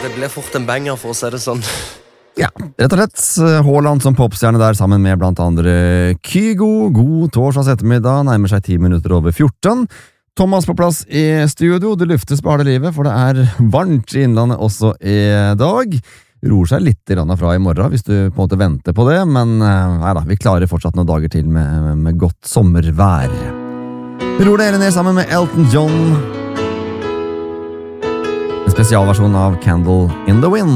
Det ble fort en banger, for å si det sånn. Ja, rett og slett. Haaland som popstjerne der sammen med blant andre Kygo. God torsdags ettermiddag, nærmer seg 10 minutter over 14. Thomas på plass i studio. Det luftes på harde livet, for det er varmt i innlandet også i dag. Roer seg litt fra i morgen, hvis du på en måte venter på det, men neida, vi klarer fortsatt noen dager til med godt sommervær. Vi roer det hele ned sammen med Elton John. En spesialversjon av Candle in the Wind.